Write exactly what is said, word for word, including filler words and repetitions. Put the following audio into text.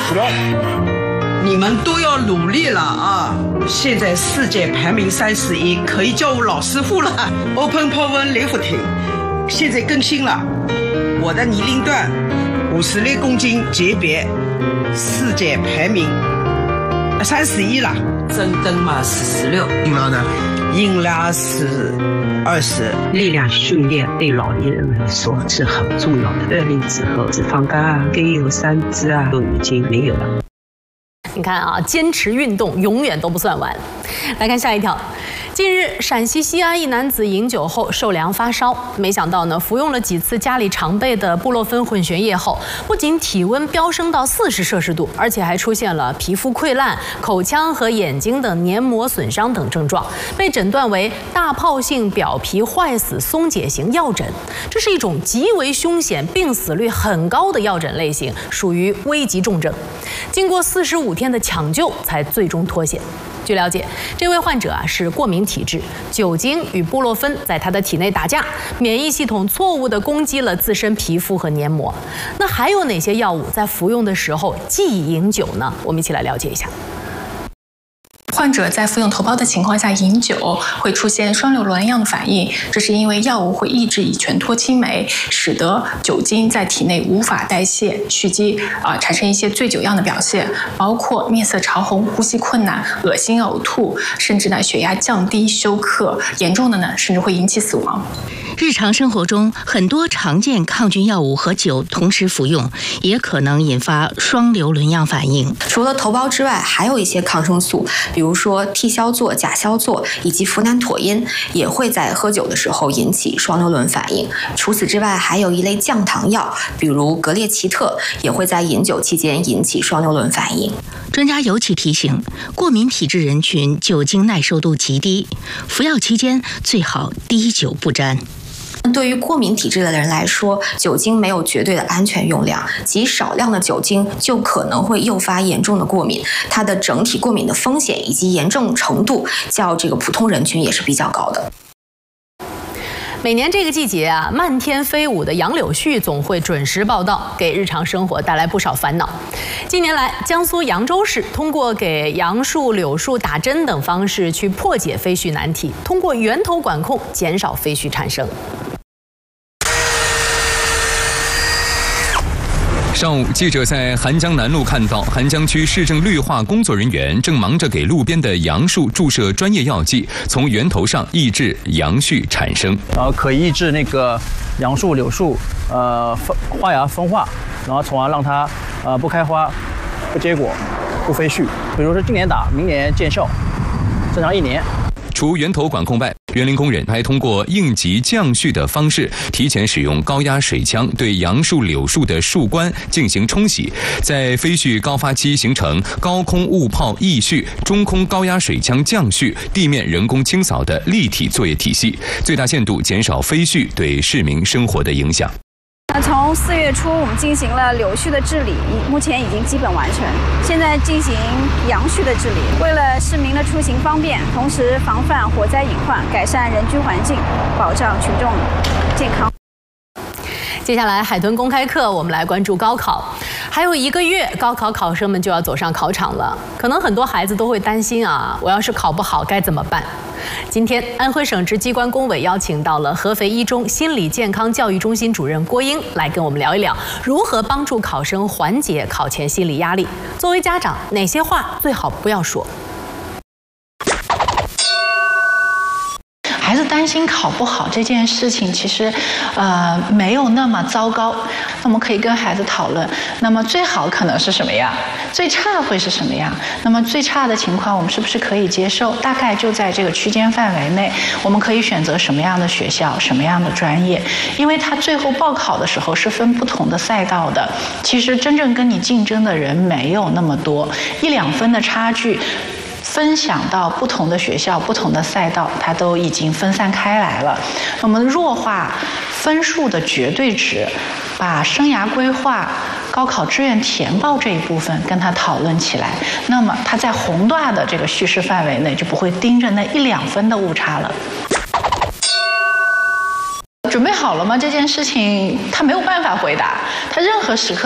十六。你们都要努力了啊！现在世界排名三十一，可以叫我老师傅了。Open Power Lifting 现在更新了，我的年龄段五十六公斤级别，世界排名三十一了。 真灯嘛是十六， 硬拉呢？ 硬拉是二十。 力量训练对老年人来说是很重要的。二零之后，脂肪肝啊、甘油三酯啊都已经没有了。 你看啊，坚持运动永远都不算晚。来看下一条。近日，陕西西安一男子饮酒后受凉发烧，没想到呢，服用了几次家里常备的布洛芬混悬液后，不仅体温飙升到四十摄氏度，而且还出现了皮肤溃烂、口腔和眼睛等黏膜损伤等症状，被诊断为大泡性表皮坏死松解型药疹。这是一种极为凶险、病死率很高的药疹类型，属于危急重症。经过四十五天的抢救，才最终脱险。据了解，这位患者啊是过敏体质，酒精与布洛芬在他的体内打架，免疫系统错误地攻击了自身皮肤和黏膜。那还有哪些药物在服用的时候忌饮酒呢？我们一起来了解一下。 患者在服用头孢的情况下饮酒，会出现双硫仑样的反应，这是因为药物会抑制乙醛脱氢酶，使得酒精在体内无法代谢蓄积，啊、呃，产生一些醉酒样的表现，包括面色潮红、呼吸困难、恶心呕吐，甚至呢血压降低、休克，严重的呢甚至会引起死亡。 日常生活中，很多常见抗菌药物和酒同时服用，也可能引发双硫仑样反应。 除了头孢之外，还有一些抗生素，比如说替硝唑、甲硝唑以及呋喃妥因，也会在喝酒的时候引起双硫仑反应。除此之外，还有一类降糖药，比如格列齐特，也会在饮酒期间引起双硫仑反应。 专家尤其提醒，过敏体质人群酒精耐受度极低，服药期间最好滴酒不沾。 对于过敏体质的人来说，酒精没有绝对的安全用量，极少量的酒精就可能会诱发严重的过敏，它的整体过敏的风险以及严重程度较这个普通人群也是比较高的。 每年这个季节啊，漫天飞舞的杨柳絮总会准时报道，给日常生活带来不少烦恼。近年来，江苏扬州市通过给杨树、柳树打针等方式去破解飞絮难题，通过源头管控减少飞絮产生。 上午，记者在邗江南路看到，邗江区市政绿化工作人员正忙着给路边的杨树注射专业药剂，从源头上抑制杨絮产生。 然后可以抑制那个杨树、柳树呃花芽分化，然后从而让它呃不开花、不结果、不飞絮。比如说今年打，明年见效，正常一年。 除源头管控外，园林工人还通过应急降絮的方式，提前使用高压水枪对杨树、柳树的树冠进行冲洗，在飞絮高发期形成高空雾炮抑絮、中空高压水枪降絮、地面人工清扫的立体作业体系，最大限度减少飞絮对市民生活的影响。 那从四月初，我们进行了柳絮的治理，目前已经基本完成。现在进行杨絮的治理，为了市民的出行方便，同时防范火灾隐患，改善人居环境，保障群众健康。 接下来海豚公开课，我们来关注高考。还有一个月，高考考生们就要走上考场了。可能很多孩子都会担心啊，我要是考不好该怎么办？今天，安徽省直机关工委邀请到了合肥一中心理健康教育中心主任郭英来跟我们聊一聊，如何帮助考生缓解考前心理压力。作为家长，哪些话最好不要说？ 孩子担心考不好这件事情，其实，呃，没有那么糟糕。那我们可以跟孩子讨论，那么最好可能是什么样？最差会是什么样？那么最差的情况，我们是不是可以接受？大概就在这个区间范围内，我们可以选择什么样的学校，什么样的专业？因为他最后报考的时候是分不同的赛道的，其实真正跟你竞争的人没有那么多，一两分的差距。分享到不同的学校、不同的赛道，它都已经分散开来了。我们弱化分数的绝对值，把生涯规划、高考志愿填报这一部分跟他讨论起来，那么他在宏大的这个叙事范围内就不会盯着那一两分的误差了。准备好了吗？这件事情他没有办法回答，他任何时刻